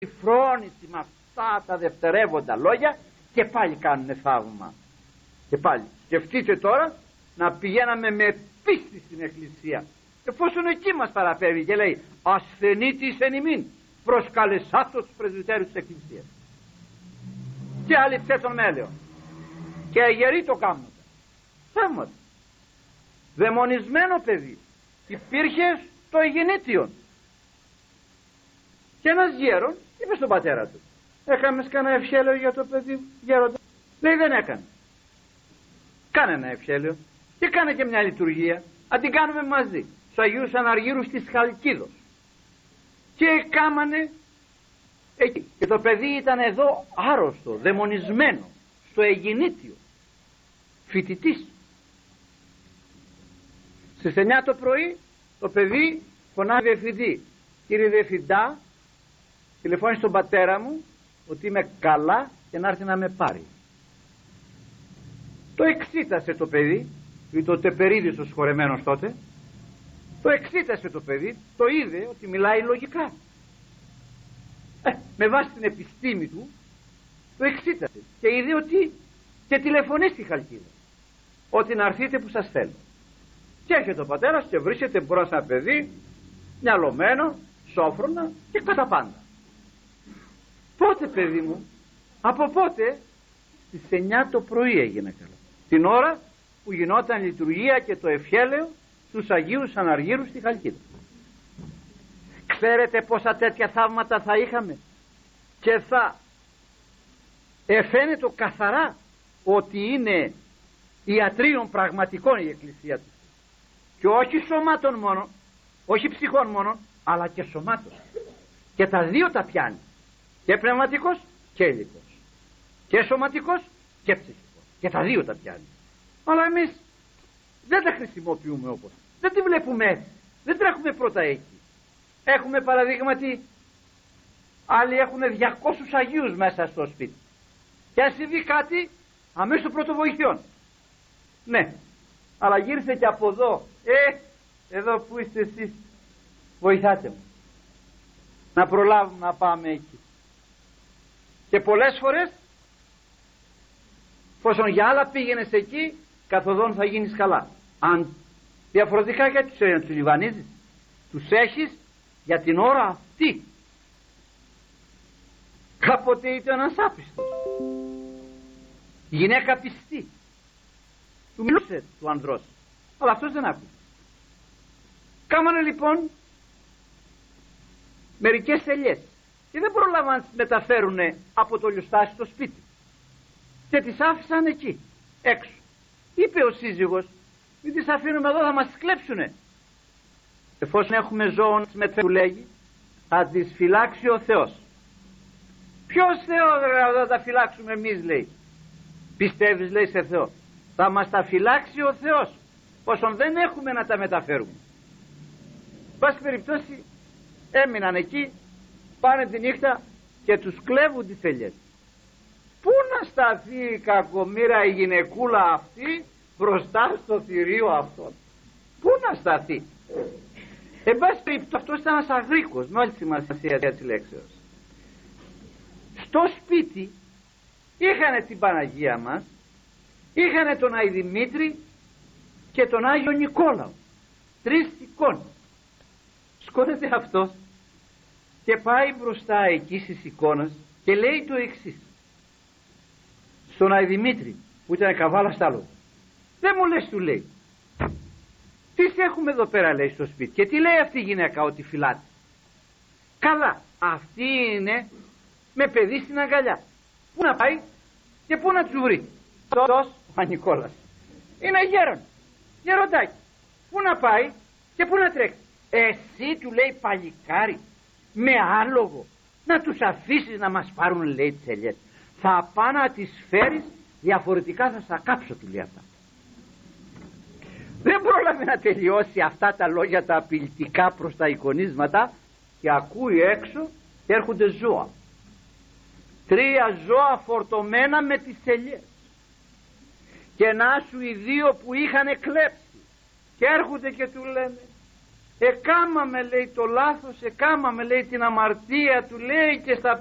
η φρόνηση με αυτά τα δευτερεύοντα λόγια και πάλι κάνουν θαύμα. Και πάλι σκεφτείτε τώρα να πηγαίναμε με πίστη στην εκκλησία, εφόσον εκεί μας παραπέμπει και λέει ασθενήτης εν ημίν προσκαλεσάτος τους πρεσβυτέρους της εκκλησίας, και άλλοι ψέτων μέλαιο και αγεροί το κάνουν θαύματα. Δαιμονισμένο παιδί υπήρχε στο Αιγινήτιον και ένας γέρον είπε στον πατέρα του, έκαμες κανένα ευχέλαιο για το παιδί γέροντα? Λέει δεν έκανε. Κάνε ένα ευχέλαιο και κάνε και μια λειτουργία, αν την κάνουμε μαζί στους Αγίους Αναργύρους της Χαλκίδος. Και κάμανε εκεί και το παιδί ήταν εδώ άρρωστο, δαιμονισμένο στο Αιγινήτιο, φοιτητής. Στις 9 το πρωί το παιδί φωνάζει διευθυντή, κύριε διευθυντά, τηλεφώνησε στον πατέρα μου ότι είμαι καλά και να έρθει να με πάρει. Το εξήτασε το παιδί, ή το τεπερίδης ο συγχωρεμένος τότε, το εξήτασε το παιδί, το είδε ότι μιλάει λογικά. Με βάση την επιστήμη του το εξήτασε και είδε ότι και τηλεφωνεί στη Χαλκίδα ότι να έρθετε που σας θέλω. Και έρχεται ο πατέρας και βρίσκεται μπρος ένα παιδί μυαλωμένο, σόφρονα και κατά πάντα. Πότε παιδί μου? Από πότε? Στις 9 το πρωί έγινε καλά, την ώρα που γινόταν λειτουργία και το ευχέλαιο στους Αγίους Αναργύρους στη Χαλκίδα. Ξέρετε πόσα τέτοια θαύματα θα είχαμε και θα φαίνεται καθαρά ότι είναι ιατρίων πραγματικών η εκκλησία του, και όχι σωμάτων μόνο, όχι ψυχών μόνο, αλλά και σωμάτων, και τα δύο τα πιάνει, και πνευματικός και υλικός, και σωματικός και ψυχικός, και τα δύο τα πιάνει. Αλλά εμείς δεν τα χρησιμοποιούμε όπως, δεν τη βλέπουμε έτσι, δεν τρέχουμε πρώτα εκεί. Έχουμε παραδείγματι άλλοι έχουν 200 Αγίους μέσα στο σπίτι και αν συμβεί κάτι αμέσως το πρώτο βοηθειών. Ναι, αλλά γύρισε και από εδώ, εδώ που είστε εσείς, βοηθάτε μου να προλάβουμε να πάμε εκεί. Και πολλές φορές εφόσον για άλλα πήγαινες εκεί, καθοδόν θα γίνεις καλά. Αν διαφορετικά, γιατί τους λιβανίζεις, τους έχεις για την ώρα αυτή. Κάποτε ήταν ένας άπιστος, η γυναίκα πιστή, του μιλούσε του ανδρός, αλλά αυτός δεν άκουσε. Κάμανε λοιπόν μερικές ελιές και δεν πρόλαβαν να τις μεταφέρουν από το λιοστάσι στο σπίτι και τις άφησαν εκεί έξω. Είπε ο σύζυγος, μην τις αφήνουμε εδώ, θα μας κλέψουνε. Εφόσον έχουμε ζώων του λέγει, θα τις φυλάξει ο Θεός. Ποιος Θεός θα τα φυλάξουμε εμείς, λέει? Πιστεύεις, λέει, σε Θεό? Θα μας τα φυλάξει ο Θεός, όσον δεν έχουμε να τα μεταφέρουμε. Πάση περιπτώσει έμειναν εκεί, πάνε τη νύχτα και τους κλέβουν τις ελιές. Πού να σταθεί η κακομοίρα η γυναικούλα αυτή μπροστά στο θηρίο αυτό? Πού να σταθεί? Εν πάση περιπτώσει αυτός ήταν ένας Αγρίκος, με όλη τη σημασία της λέξεως. Στο σπίτι είχανε την Παναγία μας, είχανε τον Άη Δημήτρη και τον Άγιο Νικόλαο, 3 εικόνες. Σκόνεται αυτός και πάει μπροστά εκεί στις εικόνες και λέει το εξής στον Άη Δημήτρη, που ήταν καβάλα στα λόγια. Δεν μου λες, του λέει, τι έχουμε εδώ πέρα, λέει, στο σπίτι, και τι λέει αυτή η γυναίκα ότι φυλάται? Καλά, αυτή είναι με παιδί στην αγκαλιά. Πού να πάει και πού να του βρει? Αυτός ο Νικόλας είναι γεροντάκι. Πού να πάει και πού να τρέξει? Εσύ, του λέει, παλικάρι, με άλογο να τους αφήσεις να μας πάρουν, λέει, τις ελιές? Θα πάω να τις φέρεις, διαφορετικά θα στα κάψω, του λέει αυτά. Δεν πρόλαβε να τελειώσει αυτά τα λόγια τα απειλητικά προς τα εικονίσματα και ακούει έξω και έρχονται ζώα. 3 ζώα φορτωμένα με τις ελιές και να σου οι 2 που είχαν κλέψει και έρχονται και του λένε, Εκάμαμε λέει το λάθος, εκάμαμε λέει την αμαρτία, του λέει, και στα